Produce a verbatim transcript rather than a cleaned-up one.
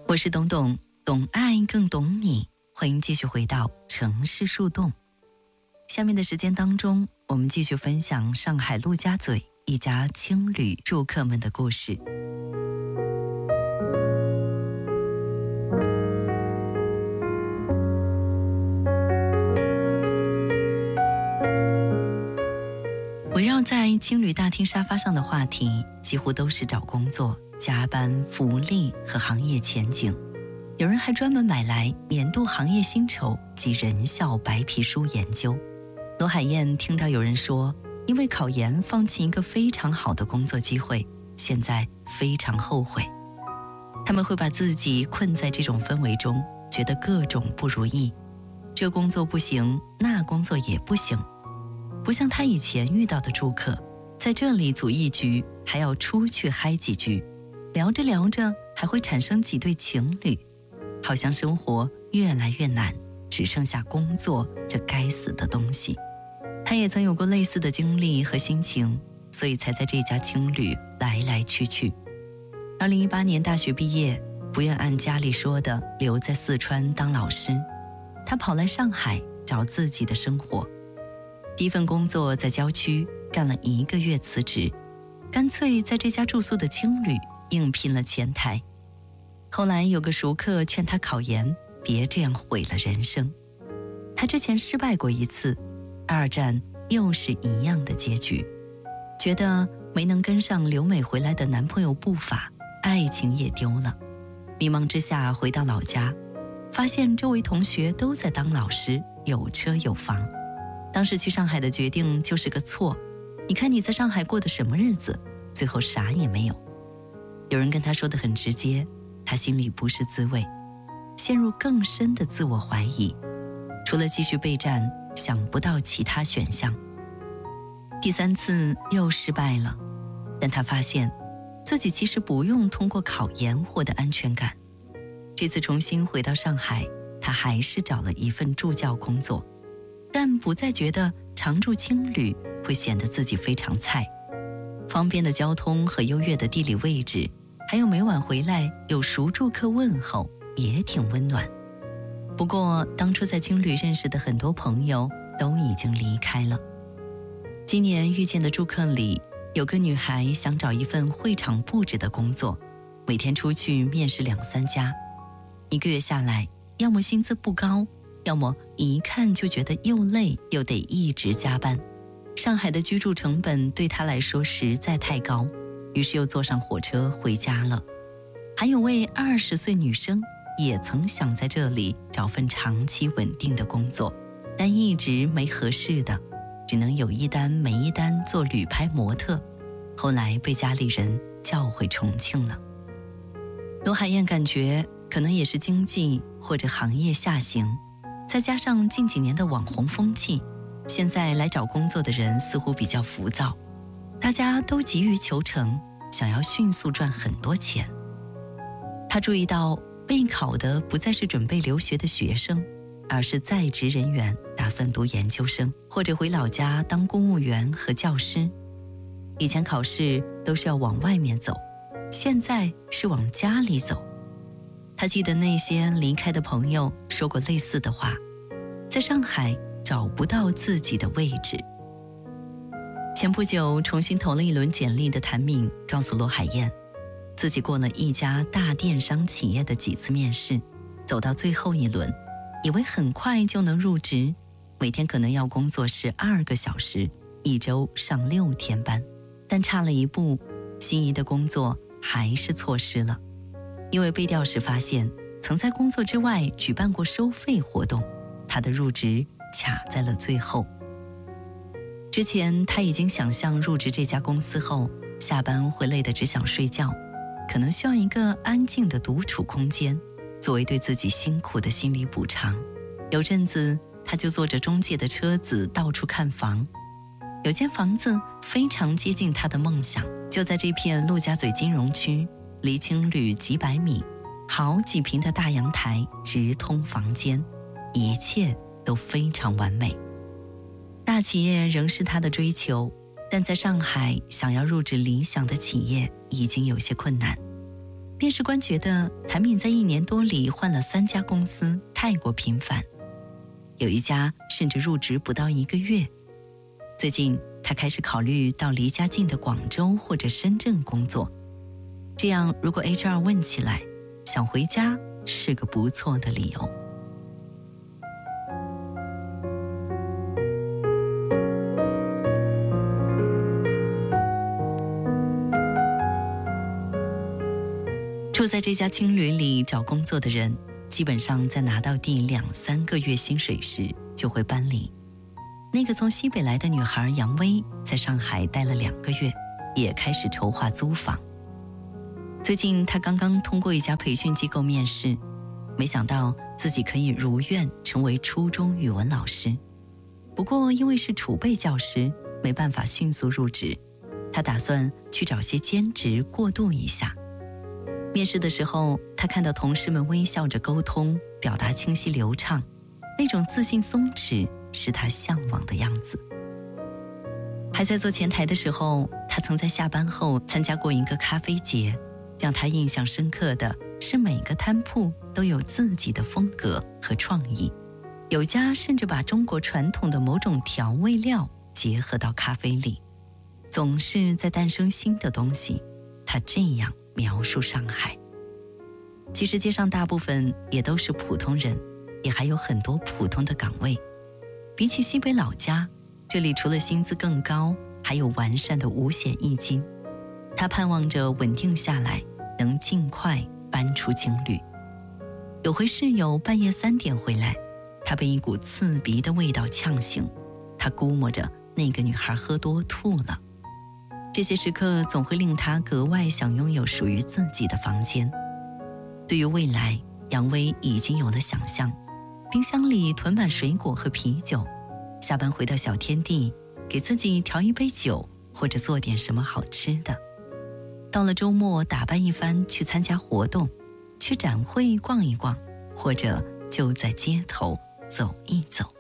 我是董董，懂爱更懂你，欢迎继续回到城市树洞。下面的时间当中，我们继续分享上海陆家嘴一家青旅住客们的故事。围绕在青旅大厅沙发上的话题，几乎都是找工作、加班、福利和行业前景。有人还专门买来年度行业薪酬及人效白皮书研究。罗海燕听到有人说，因为考研放弃一个非常好的工作机会，现在非常后悔。他们会把自己困在这种氛围中，觉得各种不如意，这工作不行，那工作也不行。不像他以前遇到的住客，在这里组一局，还要出去嗨几局，聊着聊着还会产生几对情侣，好像生活越来越难，只剩下工作这该死的东西。他也曾有过类似的经历和心情，所以才在这家青旅来来去去。二零一八年大学毕业，不愿按家里说的留在四川当老师，他跑来上海找自己的生活。第一份工作在郊区，干了一个月辞职，干脆在这家住宿的青旅应聘了前台。后来有个熟客劝他考研，别这样毁了人生。他之前失败过一次，二战又是一样的结局，觉得没能跟上留美回来的男朋友步伐，爱情也丢了。迷茫之下回到老家，发现周围同学都在当老师，有车有房。当时去上海的决定就是个错，你看你在上海过的什么日子，最后啥也没有。有人跟他说得很直接，他心里不是滋味，陷入更深的自我怀疑，除了继续备战，想不到其他选项。第三次又失败了，但他发现自己其实不用通过考研获得安全感。这次重新回到上海，他还是找了一份助教工作，但不再觉得常住青旅会显得自己非常菜。方便的交通和优越的地理位置，还有每晚回来有熟住客问候，也挺温暖。不过当初在青旅认识的很多朋友都已经离开了。今年遇见的住客里，有个女孩想找一份会场布置的工作，每天出去面试两三家，一个月下来，要么薪资不高，要么一看就觉得又累又得一直加班。上海的居住成本对她来说实在太高，于是又坐上火车回家了。还有位二十岁女生也曾想在这里找份长期稳定的工作，但一直没合适的，只能有一单没一单做旅拍模特，后来被家里人叫回重庆了。罗海燕感觉可能也是经济或者行业下行，再加上近几年的网红风气，现在来找工作的人似乎比较浮躁，大家都急于求成，想要迅速赚很多钱。他注意到备考的不再是准备留学的学生，而是在职人员打算读研究生或者回老家当公务员和教师。以前考试都是要往外面走，现在是往家里走。他记得那些离开的朋友说过类似的话，在上海找不到自己的位置。前不久重新投了一轮简历的谭敏告诉罗海燕，自己过了一家大电商企业的几次面试，走到最后一轮，以为很快就能入职，每天可能要工作十二个小时，一周上六天班，但差了一步，心仪的工作还是错失了。因为背调时发现曾在工作之外举办过收费活动，他的入职卡在了最后。之前他已经想象入职这家公司后，下班会累得只想睡觉，可能需要一个安静的独处空间，作为对自己辛苦的心理补偿。有阵子他就坐着中介的车子到处看房，有间房子非常接近他的梦想，就在这片陆家嘴金融区，离青旅几百米，好几平的大阳台直通房间，一切都非常完美。大企业仍是他的追求，但在上海想要入职理想的企业已经有些困难。 面试官觉得谭敏在一年多里换了三家公司，太过频繁，有一家甚至入职不到一个月。最近他开始考虑到离家近的广州或者深圳工作，这样如果 H R 问起来，想回家是个不错的理由。住在这家青旅里找工作的人，基本上在拿到第两三个月薪水时就会搬离。那个从西北来的女孩杨薇在上海待了两个月，也开始筹划租房。最近她刚刚通过一家培训机构面试，没想到自己可以如愿成为初中语文老师。不过因为是储备教师，没办法迅速入职，她打算去找些兼职过渡一下。面试的时候，他看到同事们微笑着沟通，表达清晰流畅，那种自信松弛是他向往的样子。还在做前台的时候，他曾在下班后参加过一个咖啡节，让他印象深刻的是每个摊铺都有自己的风格和创意，有家甚至把中国传统的某种调味料结合到咖啡里，总是在诞生新的东西。他这样描述上海。其实街上大部分也都是普通人，也还有很多普通的岗位。比起西北老家，这里除了薪资更高，还有完善的五险一金。他盼望着稳定下来，能尽快搬出青旅。有回室友半夜三点回来，他被一股刺鼻的味道呛醒，他估摸着那个女孩喝多吐了。这些时刻总会令他格外想拥有属于自己的房间。对于未来，杨薇已经有了想象，冰箱里囤满水果和啤酒，下班回到小天地，给自己调一杯酒，或者做点什么好吃的。到了周末，打扮一番去参加活动，去展会逛一逛，或者就在街头走一走。